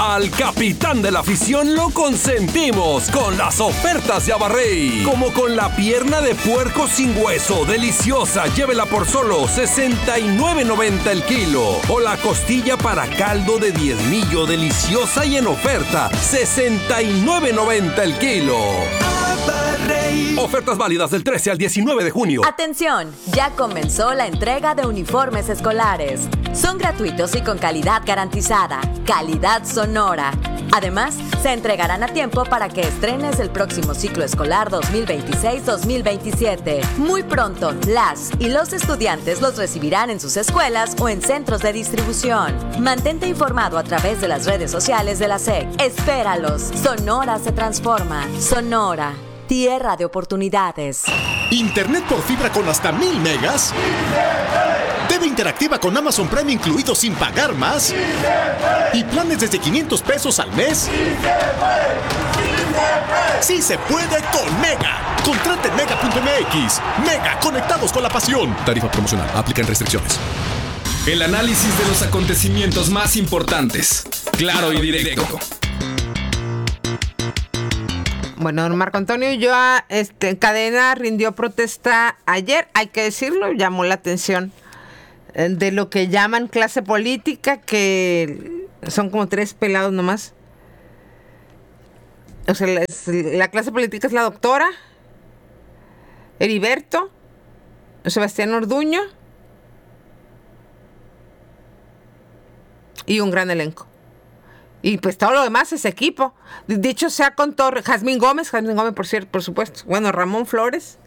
Al capitán de la afición lo consentimos con las ofertas de Abarrey. Como con la pierna de puerco sin hueso, deliciosa, llévela por solo $69.90 el kilo. O la costilla para caldo de diezmillo, deliciosa y en oferta, $69.90 el kilo. Abarrey. Ofertas válidas del 13 al 19 de junio. Atención, ya comenzó la entrega de uniformes escolares. Son gratuitos y con calidad garantizada. Calidad Sonora. Además, se entregarán a tiempo para que estrenes el próximo ciclo escolar 2026-2027. Muy pronto, las y los estudiantes los recibirán en sus escuelas o en centros de distribución. Mantente informado a través de las redes sociales de la SEC. Espéralos. Sonora se transforma. Sonora, tierra de oportunidades. ¿Internet por fibra con hasta 1000 megas? TV interactiva con Amazon Prime incluido sin pagar más. ¿Y planes desde $500 al mes? ¡Sí se puede con Mega! Contrate en Mega.mx. Mega, conectados con la pasión. Tarifa promocional. Aplican restricciones. El análisis de los acontecimientos más importantes. Claro y directo. Bueno, Marco Antonio Ulloa, Cadena rindió protesta ayer, hay que decirlo, llamó la atención de lo que llaman clase política, que son como 3 pelados nomás. O sea, la clase política es la doctora Heriberto, Sebastián Orduño y un gran elenco. Y pues todo lo demás es equipo. Dicho sea con todo, Jazmín Gómez, por supuesto. Bueno, Ramón Flores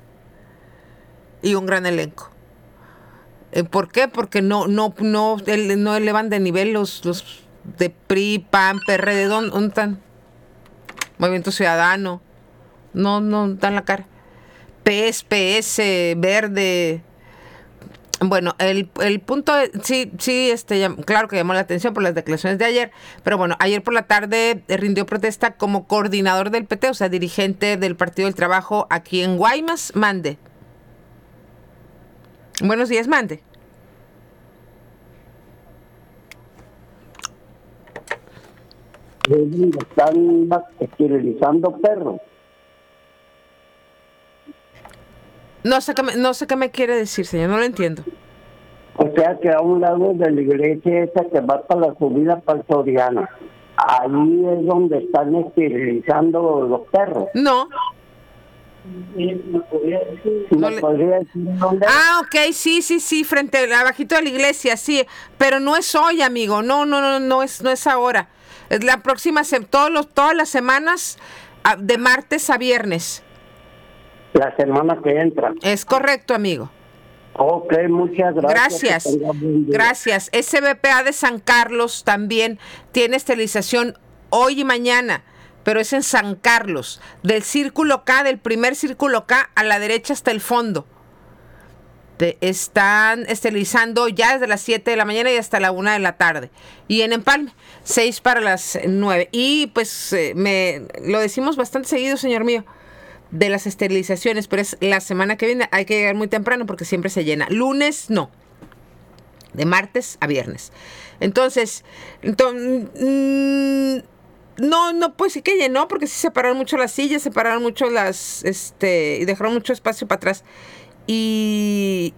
y un gran elenco. ¿Por qué? Porque no elevan de nivel los de PRI, PAN, PRD, ¿dónde están? Movimiento Ciudadano. No dan la cara. PS, Verde. Bueno, el punto sí, claro que llamó la atención por las declaraciones de ayer, pero bueno, ayer por la tarde rindió protesta como coordinador del PT, o sea, dirigente del Partido del Trabajo aquí en Guaymas. Mande. Buenos días, mande. Están esterilizando perros. No sé qué me quiere decir, señor, no lo entiendo. O sea que a un lado de la iglesia esa que va para la subida para el Soriana, ahí es donde están esterilizando los perros. No. ¿Podría decir dónde? Ah, ok, sí, frente abajito de la iglesia, sí, pero no es hoy, amigo, no es ahora. Es la próxima, todas las semanas, de martes a viernes. La semana que entra. Es correcto, amigo. Ok, muchas gracias. Gracias. SBPA de San Carlos también tiene esterilización hoy y mañana, pero es en San Carlos, del círculo K, del primer círculo K a la derecha hasta el fondo. Están esterilizando ya desde las 7 de la mañana y hasta la 1 de la tarde. Y en Empalme, 6 para las 9. Y pues lo decimos bastante seguido, señor mío, de las esterilizaciones, pero es la semana que viene, hay que llegar muy temprano porque siempre se llena. Lunes no, de martes a viernes. Entonces no, pues sí que llenó, porque sí separaron mucho las sillas, separaron mucho y dejaron mucho espacio para atrás. Y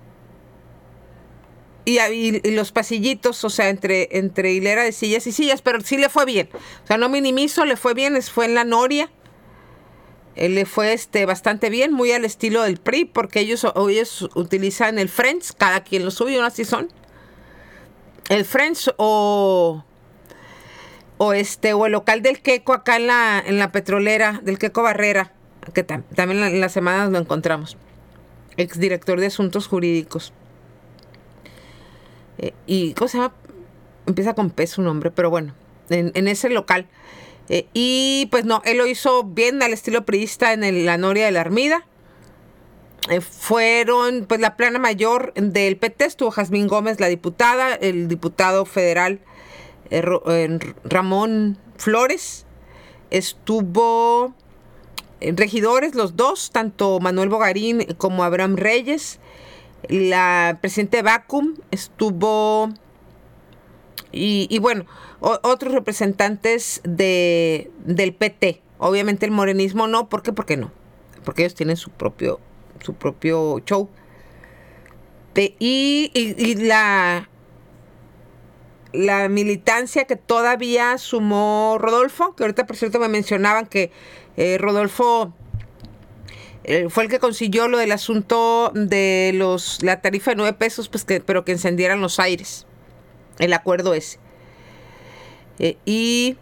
los pasillitos, o sea, entre hilera de sillas y sillas, pero sí le fue bien. O sea, no minimizo, le fue bien, fue en la Noria. Le fue bastante bien, muy al estilo del PRI, porque ellos utilizan el Friends, cada quien lo sube, así son. El Friends o el local del Queco acá en la petrolera, del Queco Barrera, que también en las semanas lo encontramos. Exdirector de Asuntos Jurídicos. Y ¿cómo se llama? Empieza con P su nombre, pero bueno, en ese local. Y pues no, él lo hizo bien al estilo priista en la Noria de la Armida. Fueron, pues la plana mayor del PT estuvo Jazmín Gómez, la diputada, el diputado federal Ramón Flores, estuvo regidores los dos, tanto Manuel Bogarín como Abraham Reyes, la presidenta de Vacum, estuvo Y bueno, otros representantes del PT. Obviamente el morenismo no. ¿Por qué? ¿Por qué no? Porque ellos tienen su propio show. Y la militancia que todavía sumó Rodolfo, que ahorita por cierto me mencionaban que Rodolfo fue el que consiguió lo del asunto de la tarifa de 9 pesos, pues pero que encendieran los aires, el acuerdo ese. Sí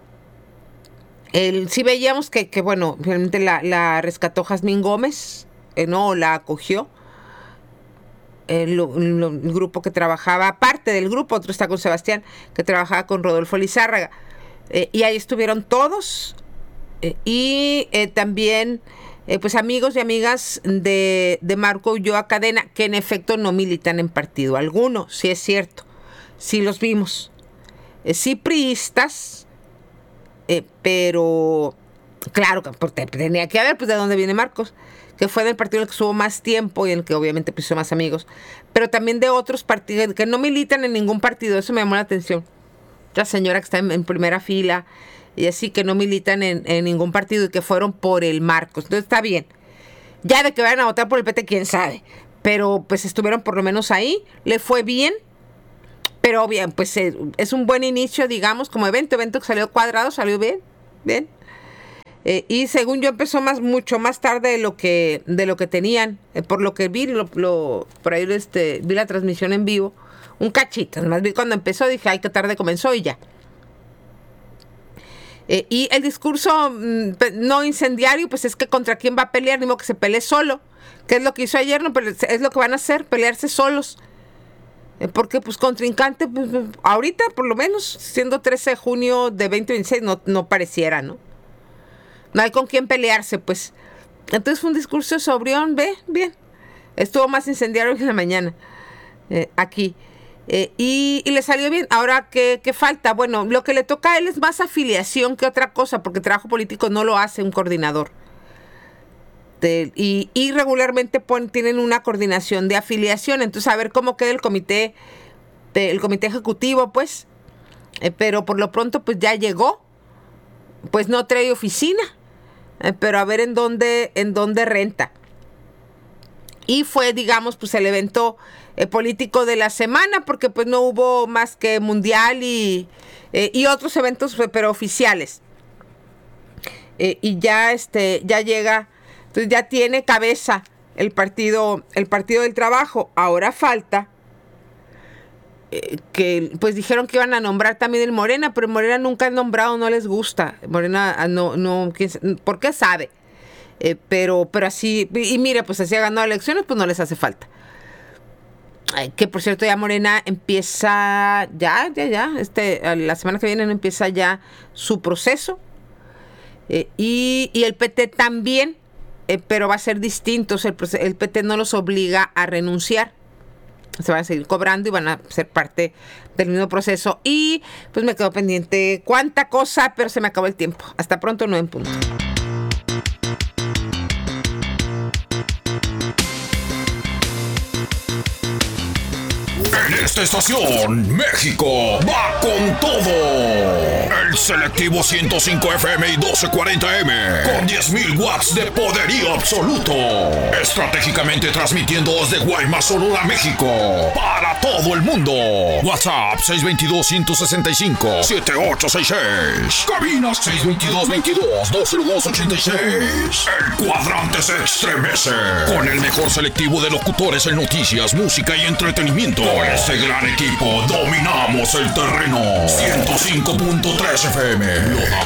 veíamos que bueno, realmente la rescató Jazmín Gómez, no la acogió. El grupo que trabajaba, aparte del grupo, otro está con Sebastián, que trabajaba con Rodolfo Lizárraga. Y ahí estuvieron todos. Y también pues amigos y amigas de Marco Ulloa Cadena, que en efecto no militan en partido alguno, sí es cierto, sí los vimos, sí priistas, pero claro, porque tenía que haber, pues de dónde viene Marcos, que fue del partido en el que estuvo más tiempo y en el que obviamente pues, hizo más amigos, pero también de otros partidos que no militan en ningún partido. Eso me llamó la atención. La señora que está en primera fila y así, que no militan en ningún partido y que fueron por el Marcos. Entonces está bien. Ya de que vayan a votar por el PT, quién sabe. Pero pues estuvieron por lo menos ahí. Le fue bien. Pero bien, pues es un buen inicio, digamos, como evento que salió cuadrado, salió bien. Y según yo empezó mucho más tarde de lo que tenían. Por lo que vi, por ahí vi la transmisión en vivo. Un cachito. Además vi cuando empezó, dije, ay, qué tarde comenzó y ya. Y el discurso no incendiario, pues es que contra quién va a pelear, ni modo que se pelee solo. ¿Qué es lo que hizo ayer? No, pero es lo que van a hacer, pelearse solos. Porque pues contrincante, pues, ahorita por lo menos, siendo 13 de junio de 2026, no pareciera, ¿no? No hay con quién pelearse, pues. Entonces fue un discurso sobrión, bien. Estuvo más incendiario que en la mañana, aquí. Y le salió bien. Ahora, ¿qué falta? Bueno, lo que le toca a él es más afiliación que otra cosa, porque trabajo político no lo hace un coordinador. Y regularmente tienen una coordinación de afiliación. Entonces, a ver cómo queda el comité ejecutivo, pues. Pero por lo pronto, pues ya llegó. Pues no trae oficina. Pero a ver en dónde renta. Y fue, digamos, pues el evento político de la semana, porque pues no hubo más que mundial y otros eventos, pero oficiales. Y ya llega, entonces ya tiene cabeza el partido del trabajo. Ahora falta que pues dijeron que iban a nombrar también el Morena, pero Morena nunca han nombrado, no les gusta. Morena no, ¿por qué sabe? Pero así, y mire, pues así ha ganado elecciones, pues no les hace falta. Que por cierto ya Morena empieza ya, la semana que viene empieza ya su proceso. Y el PT también, pero va a ser distinto. O sea, el PT no los obliga a renunciar. Se van a seguir cobrando y van a ser parte del mismo proceso. Y pues me quedó pendiente cuánta cosa, pero se me acabó el tiempo. Hasta pronto, 9 en punto. En esta estación, México va con todo. El selectivo 105 FM y 1240M con 10.000 watts de poderío absoluto. Estratégicamente transmitiendo desde Guaymas, Sonora, México, para todo el mundo. WhatsApp 622-165-7866. Cabina 622-22-202-86. El cuadrante se estremece con el mejor selectivo de locutores en noticias, música y entretenimiento. Con este gran equipo dominamos el terreno. 105.3 FM.